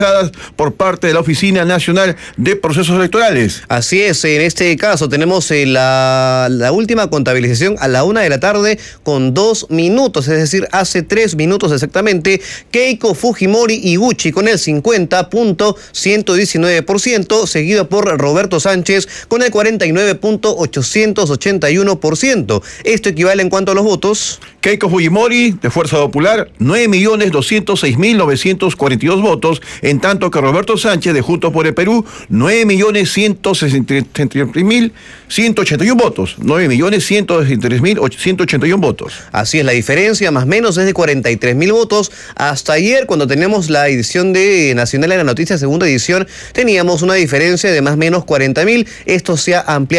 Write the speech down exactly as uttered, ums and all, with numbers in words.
por parte de la Oficina Nacional de Procesos Electorales. Así es, en este caso tenemos eh, la, la última contabilización a la una de la tarde con dos minutos, es decir, hace tres minutos exactamente. Keiko Fujimori Iguchi con el cincuenta punto ciento diecinueve por ciento, seguido por Roberto Sánchez con el cuarenta y nueve punto ochocientos ochenta y uno por ciento. Esto equivale en cuanto a los votos. Keiko Fujimori, de Fuerza Popular, nueve millones doscientos seis mil novecientos cuarenta y dos votos, en tanto que Roberto Sánchez, de Juntos por el Perú, nueve millones ciento sesenta y tres mil ciento ochenta y uno votos. nueve millones ciento sesenta y tres mil ciento ochenta y uno votos. Así es, la diferencia más o menos es de cuarenta y tres mil votos. Hasta ayer, cuando tenemos la edición de Nacional de la Noticia, segunda edición, teníamos una diferencia de más o menos cuarenta mil. Esto se ha ampliado.